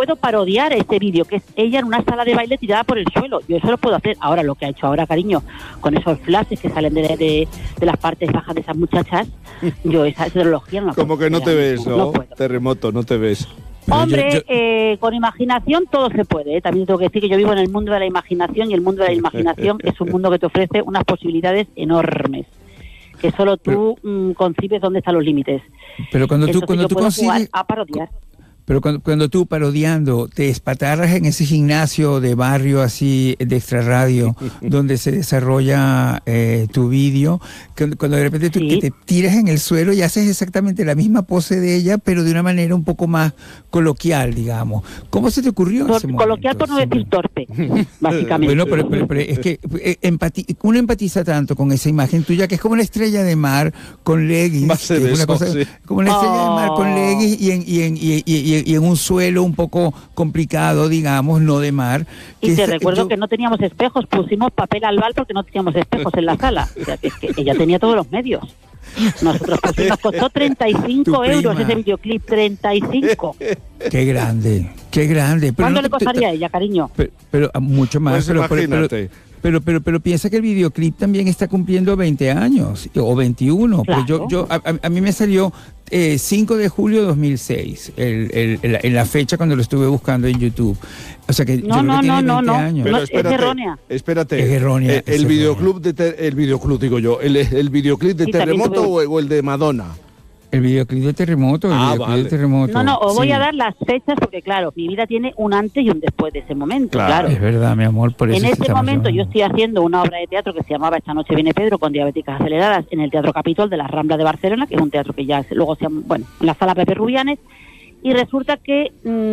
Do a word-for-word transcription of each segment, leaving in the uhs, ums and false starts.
puedo parodiar ese vídeo, que es ella en una sala de baile tirada por el suelo. Yo eso lo puedo hacer. Ahora, lo que ha hecho ahora, cariño, con esos flashes que salen de, de, de las partes bajas de esas muchachas, yo esa tecnología no la puedo. Como que no te ves, ¿no? No puedo. Terremoto, no te ves. Hombre, yo, yo... Eh, con imaginación todo se puede, ¿eh? También tengo que decir que yo vivo en el mundo de la imaginación, y el mundo de la imaginación es un mundo que te ofrece unas posibilidades enormes, que solo tú pero, mmm, concibes dónde están los límites. Pero cuando tú, Entonces, cuando yo tú puedo consigues... jugar a parodiar. Pero cuando, cuando tú parodiando te espatarras en ese gimnasio de barrio así de extrarradio donde se desarrolla eh, tu vídeo, cuando, cuando de repente tú ¿Sí? que te tiras en el suelo y haces exactamente la misma pose de ella, pero de una manera un poco más coloquial, digamos. ¿Cómo se te ocurrió Por, ese momento? Coloquial por no decir torpe, básicamente. Bueno, pero, pero, pero es que empati uno empatiza tanto con esa imagen tuya que es como una estrella de mar con leggings, que es una cosa, sí. como una estrella oh. de mar con leggings y en, y en, y, y, y, y en un suelo un poco complicado, digamos, no de mar. Y te es, recuerdo yo... que no teníamos espejos, pusimos papel albal porque no teníamos espejos en la sala. O sea, que es que ella tenía todos los medios. Nosotros pusimos, nos costó treinta y cinco euros ese videoclip, treinta y cinco. Qué grande, qué grande. Pero ¿Cuánto no le costaría a ella, cariño? Pero, pero mucho más. Pues pero, imagínate. Pero, pero, pero, pero piensa que el videoclip también está cumpliendo veinte años, o veintiuno. Claro. Pues yo, yo, a, a mí me salió eh, cinco de julio de dos mil seis, el, el, el, en la fecha cuando lo estuve buscando en YouTube. O sea que no, yo no, creo que no, tiene no, veinte no, años. Pero no, espérate, es errónea. Espérate. Es errónea. Eh, el es videoclub de ter, el videoclub digo yo, el, el videoclip de sí, Terremoto o, o el de Madonna. El videoclip de Terremoto, el ah, videoclip vale. de Terremoto. No, no, os voy sí. a dar las fechas porque, claro, mi vida tiene un antes y un después de ese momento, claro. claro. Es verdad, mi amor, por eso En es ese que momento llamando. yo estoy haciendo una obra de teatro que se llamaba Esta noche viene Pedro con diabéticas aceleradas en el Teatro Capitol de la Rambla de Barcelona, que es un teatro que ya luego se llama, bueno, en la Sala Pepe Rubianes, y resulta que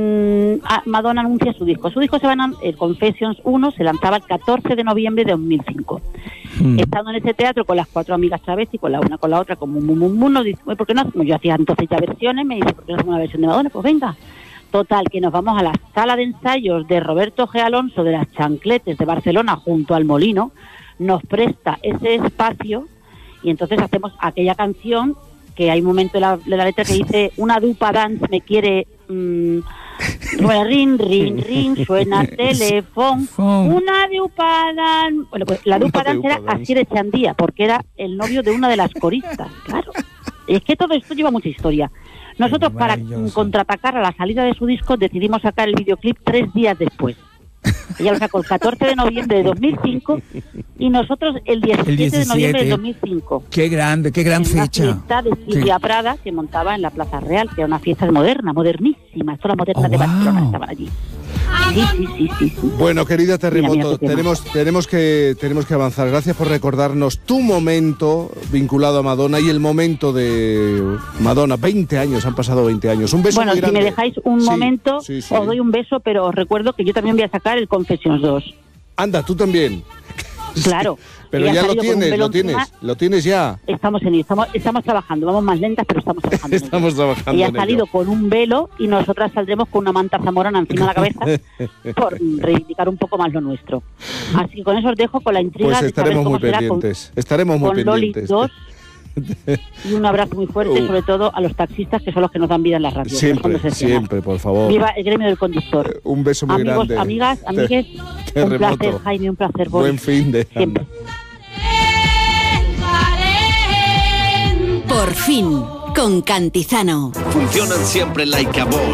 mmm, Madonna anuncia su disco. Su disco se va a, el Confessions uno se lanzaba el catorce de noviembre de dos mil cinco. Mm. Estando en ese teatro con las cuatro amigas travestis, con la una con la otra, como un mum mum, nos dice, ¿por qué no? Yo hacía entonces ya versiones, me dice, ¿por qué no hacemos una versión de Madonna? Pues venga. Total, que nos vamos a la sala de ensayos de Roberto G. Alonso de las Chancletes de Barcelona, junto al Molino, nos presta ese espacio y entonces hacemos aquella canción que hay un momento de la, de la letra que dice una dupa dance me quiere mmm, rin, rin, rin, suena teléfono, una dupa dance. Bueno, pues la dupa dance era Asier Echandía, porque era el novio de una de las coristas, claro. Es que todo esto lleva mucha historia. Nosotros, para contraatacar a la salida de su disco, decidimos sacar el videoclip tres días después. Ella lo sacó el catorce de noviembre de dos mil cinco y nosotros el diecisiete, el diecisiete de noviembre de dos mil cinco. Qué grande, qué gran en fecha. Una fiesta de Silvia Prada que montaba en la Plaza Real, que era una fiesta moderna, modernísima. Esto las modernas oh, de Barcelona wow. estaban allí. Sí, sí, sí, sí, sí. Bueno, querida Terremoto, mira, mira tenemos, tenemos, que, tenemos que avanzar. Gracias por recordarnos tu momento vinculado a Madonna y el momento de Madonna. veinte años, han pasado veinte años. Un beso bueno, muy grande. Si me dejáis un sí, momento, sí, sí. os doy un beso, pero os recuerdo que yo también voy a sacar el Confessions dos. Anda, tú también. Claro. Pero ya lo tienes, lo tienes, encima. lo tienes ya. Estamos en ello, estamos, estamos trabajando, vamos más lentas, pero estamos trabajando. estamos en trabajando. Ella ha salido ello. con un velo y nosotras saldremos con una manta zamorana encima de la cabeza por reivindicar un poco más lo nuestro. Así que con eso os dejo con la intriga pues de saber estaremos cómo muy será pendientes. con, estaremos muy con pendientes. Loli dos. Y un abrazo muy fuerte, uh. sobre todo a los taxistas, que son los que nos dan vida en la radio. Siempre, siempre, por favor. Viva el gremio del conductor. Eh, un beso muy Amigos, grande. Amigas, amigues, te, un placer, Jaime, un placer. Boris. Buen fin de siempre. Por fin, con Cantizano. Funcionan siempre like a boss.